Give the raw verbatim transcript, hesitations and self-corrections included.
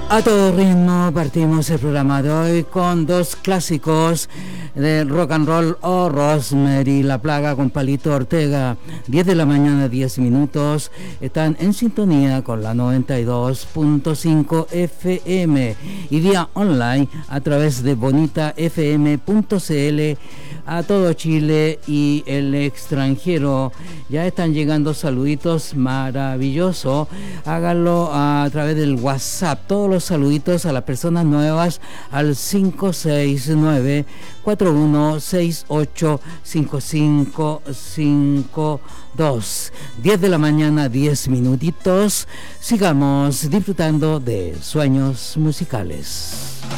A todo ritmo partimos el programa de hoy con dos clásicos de rock and roll o Rosemary La Plaga con Palito Ortega. diez de la mañana, diez minutos. Están en sintonía con la noventa y dos punto cinco F M y vía online a través de bonita f m punto c l a todo Chile y el extranjero. Ya están llegando saluditos maravillosos. Háganlo a través del WhatsApp. Todos los saluditos a las personas nuevas al cinco seis nueve, cuatro uno seis ocho, cinco cinco cinco dos. diez de la mañana, diez minutitos. Sigamos disfrutando de sueños musicales.